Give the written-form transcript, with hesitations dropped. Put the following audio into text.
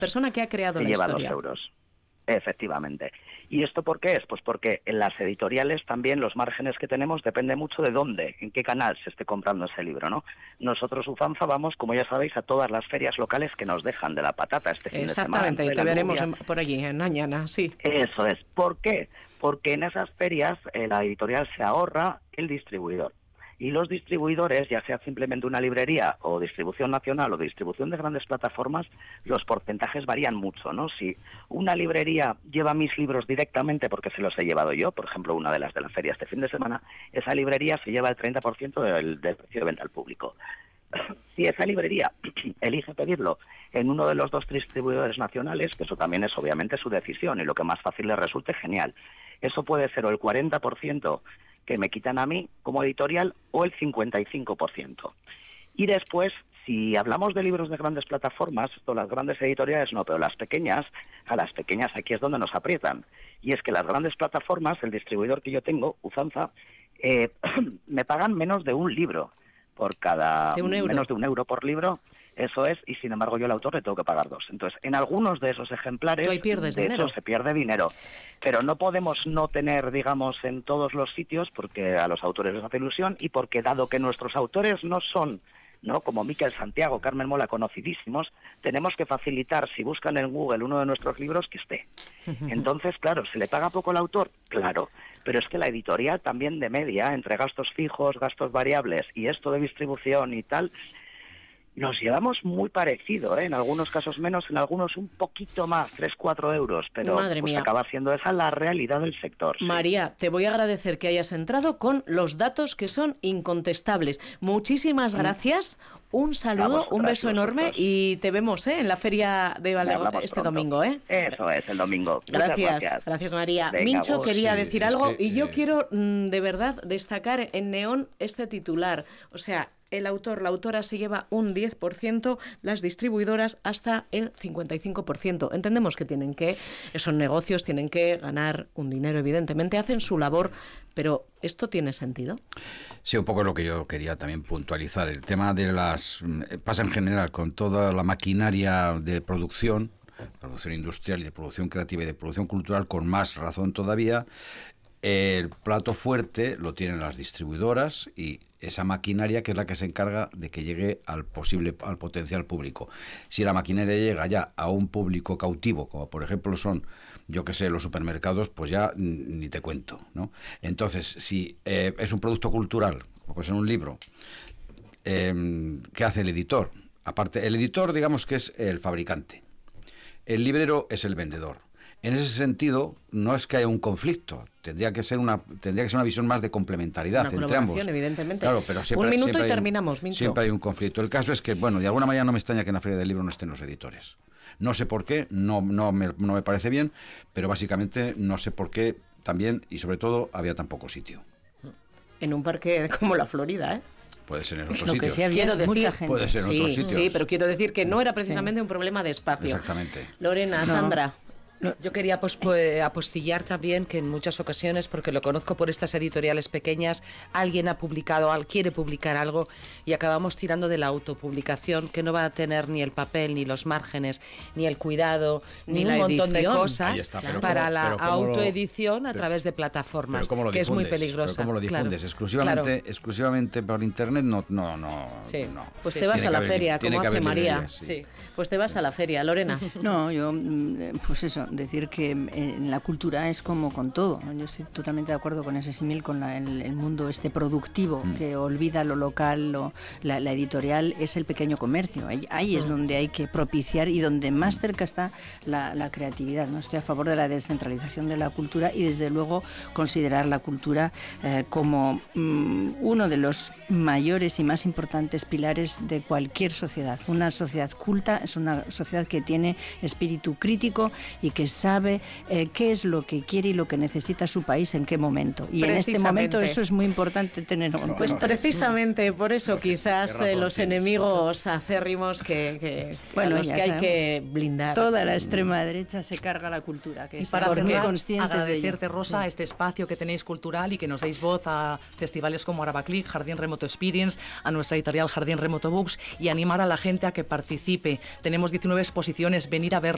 persona que ha creado se la lleva historia. 2 euros. Efectivamente. ¿Y esto por qué es? Pues porque en las editoriales también los márgenes que tenemos depende mucho de dónde, en qué canal se esté comprando ese libro, ¿no? Nosotros, Ufanza, vamos, como ya sabéis, a todas las ferias locales que nos dejan de la patata este fin de semana. Exactamente, te veremos por allí, en Añana, sí. Eso es. ¿Por qué? Porque en esas ferias la editorial se ahorra el distribuidor. Y los distribuidores, ya sea simplemente una librería o distribución nacional o distribución de grandes plataformas, los porcentajes varían mucho, ¿no? Si una librería lleva mis libros directamente porque se los he llevado yo, por ejemplo, una de las de la feria este fin de semana, esa librería se lleva el 30% del precio de venta al público. Si esa librería elige pedirlo en uno de los 2 distribuidores nacionales, que eso también es obviamente su decisión y lo que más fácil le resulte, genial. Eso puede ser o el 40% que me quitan a mí como editorial o el 55%. Y después, si hablamos de libros de grandes plataformas, esto las grandes editoriales no, pero las pequeñas, a las pequeñas aquí es donde nos aprietan. Y es que las grandes plataformas, el distribuidor que yo tengo, Ufanza, me pagan menos de un libro por cada... menos de 1 euro por libro. Eso es, y sin embargo yo al autor le tengo que pagar 2. Entonces, en algunos de esos ejemplares, de hecho, se pierde dinero. Pero no podemos no tener, digamos, en todos los sitios, porque a los autores les hace ilusión, y porque dado que nuestros autores no son, ¿no?, como Miquel Santiago, Carmen Mola, conocidísimos, tenemos que facilitar, si buscan en Google uno de nuestros libros, que esté. Entonces, claro, ¿se le paga poco al autor? Claro. Pero es que la editorial también de media, entre gastos fijos, gastos variables y esto de distribución y tal, nos llevamos muy parecido, ¿eh? En algunos casos menos, en algunos un poquito más, 3-4 euros, pero pues acaba siendo esa la realidad del sector. Sí. María, te voy a agradecer que hayas entrado con los datos que son incontestables. Muchísimas gracias, un saludo, un beso enorme y te vemos en la feria de Valdeorras este domingo. Eso es, el domingo. Gracias María. Venga, Mincho vos, quería sí, decir algo y yo quiero de verdad destacar en neón este titular, o sea, el autor, la autora se lleva un 10%, las distribuidoras hasta el 55%. Entendemos que son negocios, tienen que ganar un dinero, evidentemente, hacen su labor, pero ¿esto tiene sentido? Sí, un poco lo que yo quería también puntualizar. El tema de pasa en general con toda la maquinaria de producción industrial y de producción creativa y de producción cultural, con más razón todavía. El plato fuerte lo tienen las distribuidoras y esa maquinaria que es la que se encarga de que llegue al potencial público. Si la maquinaria llega ya a un público cautivo, como por ejemplo son, yo que sé, los supermercados, pues ya ni te cuento, ¿no? Entonces, si es un producto cultural, como puede ser un libro, ¿qué hace el editor? Aparte, el editor, digamos que es el fabricante. El librero es el vendedor. En ese sentido, no es que haya un conflicto, tendría que ser una visión más de complementariedad entre ambos. Evidentemente. Claro, pero siempre, un minuto y terminamos, Mincho. Siempre hay un conflicto. El caso es que, bueno, de alguna manera no me extraña que en la Feria del Libro no estén los editores. No sé por qué, no me parece bien, pero básicamente no sé por qué también, y sobre todo, había tan poco sitio. En un parque como la Florida, ¿eh? Puede ser en otros Lo sitios. Que sí había es mucha gente. Puede ser en otros sitios. Sí, pero quiero decir que no era precisamente un problema de espacio. Exactamente. Lorena, Sandra. No, yo quería apostillar también que en muchas ocasiones, porque lo conozco por estas editoriales pequeñas, alguien quiere publicar algo y acabamos tirando de la autopublicación, que no va a tener ni el papel, ni los márgenes, ni el cuidado, ni un montón de cosas para la autoedición a través de plataformas, que es muy peligrosa. Pero ¿cómo lo difundes? Exclusivamente por internet no. Sí. Pues te vas a la feria, como hace María. Sí. Pues te vas a la feria, Lorena. No, yo, pues eso, decir que en la cultura es como con todo. Yo estoy totalmente de acuerdo con ese símil, con el mundo productivo, que olvida lo local, la editorial es el pequeño comercio. Ahí es donde hay que propiciar y donde más cerca está la creatividad, ¿no? Estoy a favor de la descentralización de la cultura y desde luego considerar la cultura como uno de los mayores y más importantes pilares de cualquier sociedad. Una sociedad culta es una sociedad que tiene espíritu crítico y que sabe qué es lo que quiere y lo que necesita su país en qué momento. Y en este momento eso es muy importante tener en cuenta. Pues precisamente por eso quizás los enemigos acérrimos que hay que blindar. Toda la extrema derecha se carga la cultura. Que y para agradecerte, Rosa, este espacio que tenéis cultural y que nos deis voz a festivales como Arabaclic, Jardín Remoto Experience, a nuestra editorial Jardín Remoto Books, y animar a la gente a que participe. Tenemos 19 exposiciones, venir a verlas.